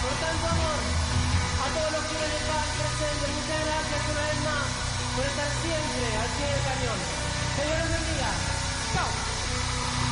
por tanto amor a todos los que nos dejan.